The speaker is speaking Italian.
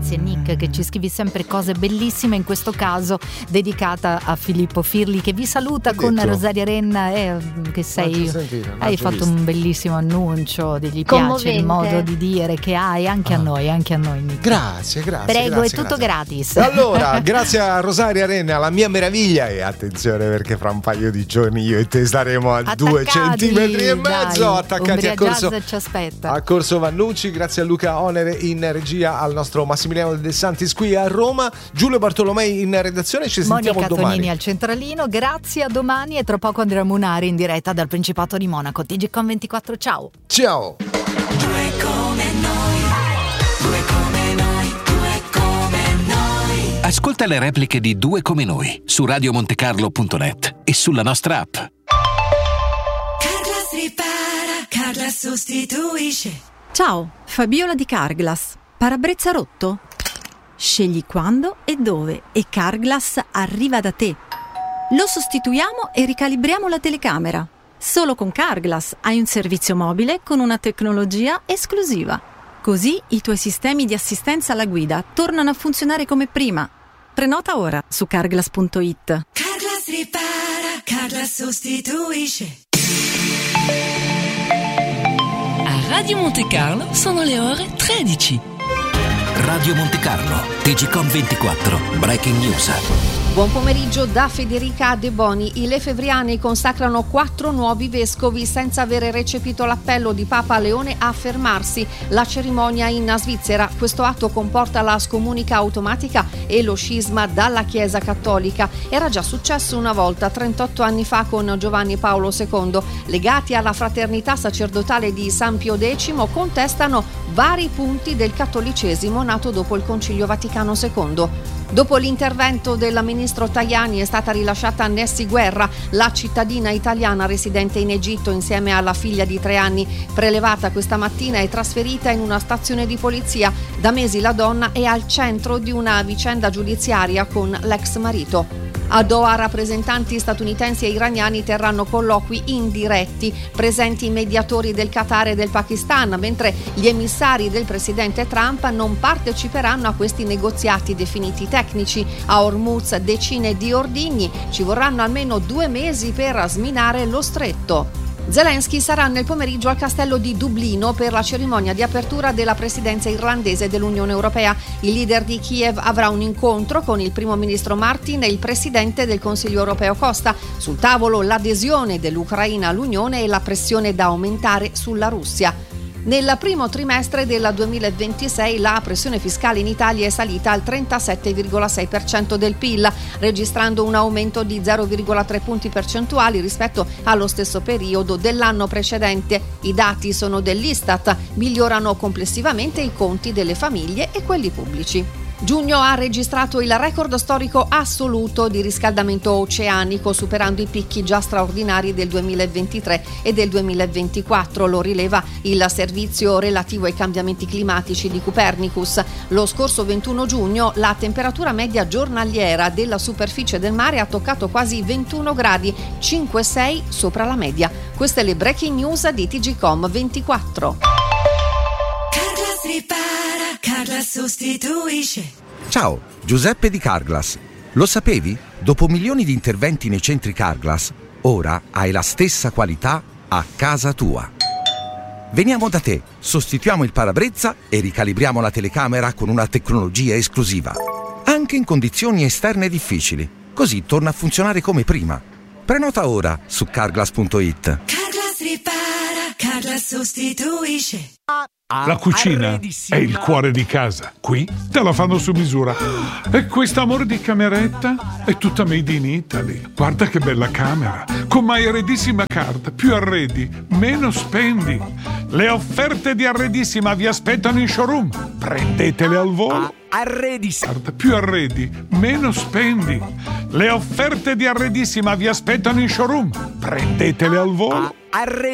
grazie Nick che ci scrivi sempre cose bellissime, in questo caso dedicata a Filippo Firli che vi saluta con Rosaria Renna, che hai fatto un bellissimo annuncio, gli piace il modo di dire che hai anche a noi Nick. Grazie. Prego, è tutto gratis. Allora, grazie a Rosaria Renna, la mia meraviglia, e attenzione perché fra un paio di giorni io e te staremo a 2 centimetri e mezzo attaccati a Corso. Ci aspetta. A Corso Vannucci, grazie a Luca Onere in regia, al nostro Massimiliano De Santis qui a Roma, Giulio Bartolomei in redazione. Ci sentiamo Monica domani. Tonini al centralino, grazie, a domani, e tra poco Andrea Munari in diretta dal Principato di Monaco. TGcom 24, ciao. Ciao. Ascolta le repliche di Due come noi su radiomontecarlo.net e sulla nostra app. Carglass ripara, Carglass sostituisce. Ciao, Fabiola di Carglass. Parabrezza rotto? Scegli quando e dove e Carglass arriva da te. Lo sostituiamo e ricalibriamo la telecamera. Solo con Carglass hai un servizio mobile con una tecnologia esclusiva. Così i tuoi sistemi di assistenza alla guida tornano a funzionare come prima. Prenota ora su carglass.it. Carglass ripara, Carglass sostituisce. A Radio Monte Carlo sono le ore 13. Radio Monte Carlo, TGcom 24, Breaking News. Buon pomeriggio da Federica De Boni. I lefebvriani consacrano 4 nuovi vescovi senza avere recepito l'appello di Papa Leone a fermarsi. La cerimonia in Svizzera. Questo atto comporta la scomunica automatica e lo scisma dalla Chiesa Cattolica. Era già successo una volta, 38 anni fa, con Giovanni Paolo II. Legati alla fraternità sacerdotale di San Pio X, contestano vari punti del cattolicesimo nato dopo il Concilio Vaticano II. Dopo l'intervento del ministro Tajani è stata rilasciata Nessi Guerra, la cittadina italiana residente in Egitto insieme alla figlia di 3 anni, prelevata questa mattina e trasferita in una stazione di polizia. Da mesi la donna è al centro di una vicenda giudiziaria con l'ex marito. A Doha rappresentanti statunitensi e iraniani terranno colloqui indiretti, presenti i mediatori del Qatar e del Pakistan, mentre gli emissari del presidente Trump non parteciperanno a questi negoziati definiti tecnici. A Hormuz decine di ordigni, ci vorranno almeno 2 mesi per sminare lo stretto. Zelensky sarà nel pomeriggio al castello di Dublino per la cerimonia di apertura della presidenza irlandese dell'Unione Europea. Il leader di Kiev avrà un incontro con il primo ministro Martin e il presidente del Consiglio europeo Costa. Sul tavolo l'adesione dell'Ucraina all'Unione e la pressione da aumentare sulla Russia. Nel primo trimestre del 2026 la pressione fiscale in Italia è salita al 37,6% del PIL, registrando un aumento di 0,3 punti percentuali rispetto allo stesso periodo dell'anno precedente. I dati sono dell'Istat, migliorano complessivamente i conti delle famiglie e quelli pubblici. Giugno ha registrato il record storico assoluto di riscaldamento oceanico, superando i picchi già straordinari del 2023 e del 2024, lo rileva il servizio relativo ai cambiamenti climatici di Copernicus. Lo scorso 21 giugno la temperatura media giornaliera della superficie del mare ha toccato quasi 21 gradi, 5,6 sopra la media. Queste le breaking news di TGcom 24. Carglass ripara, Carglass sostituisce. Ciao, Giuseppe di Carglass. Lo sapevi? Dopo milioni di interventi nei centri Carglass, ora hai la stessa qualità a casa tua. Veniamo da te, sostituiamo il parabrezza e ricalibriamo la telecamera con una tecnologia esclusiva. Anche in condizioni esterne difficili. Così torna a funzionare come prima. Prenota ora su carglass.it. Carglass ripara, Carglass sostituisce. La cucina è il cuore di casa. Qui te la fanno su misura. E quest'amore di cameretta è tutta made in Italy. Guarda che bella camera. Con My Arredissima Card. Più arredi, meno spendi. Le offerte di Arredissima vi aspettano in showroom. Prendetele al volo. Arredissima. Più arredi, meno spendi. Le offerte di Arredissima vi aspettano in showroom. Prendetele al volo.